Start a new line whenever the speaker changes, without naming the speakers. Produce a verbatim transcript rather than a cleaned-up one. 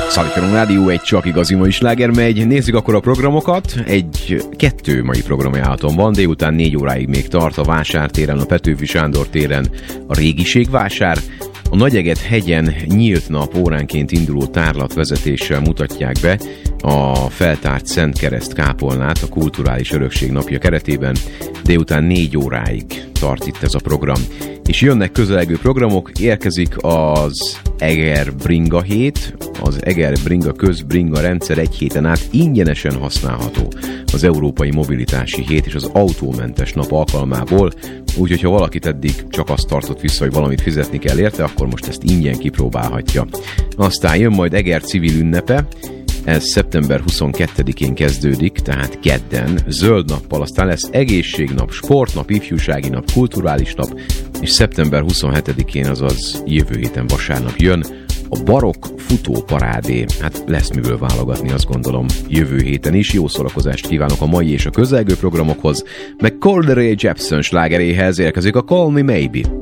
Szalikarom Rádió, egy csak igazi mai sláger megy. Nézzük akkor a programokat. Egy, kettő mai programjáton van, délután négy óráig még tart a Vásártéren, a Petőfi Sándor téren a Régiségvásár. A Nagyeget-hegyen nyílt nap óránként induló tárlatvezetéssel mutatják be a feltárt Szent Kereszt kápolnát a Kulturális Örökség napja keretében. Délután négy óráig tart itt ez a program. És jönnek közelgő programok, érkezik az Eger Bringa hét, az Eger Bringa közbringa rendszer egy héten át ingyenesen használható az Európai Mobilitási Hét és az Autómentes Nap alkalmából, úgyhogy ha valakit eddig csak azt tartott vissza, hogy valamit fizetni kell érte, akkor most ezt ingyen kipróbálhatja. Aztán jön majd Eger Civil ünnepe, ez szeptember huszonkettedikén kezdődik, tehát kedden, zöld nappal, aztán lesz egészségnap, sportnap, ifjúsági nap, kulturális nap, és szeptember huszonhetedikén, azaz jövő héten vasárnap jön a barokk futóparádé. Hát lesz miből válogatni, azt gondolom, jövő héten is. Jó szórakozást kívánok a mai és a közelgő programokhoz, meg Carly Rae Jepsen slágeréhez érkezik a Call Me Maybe.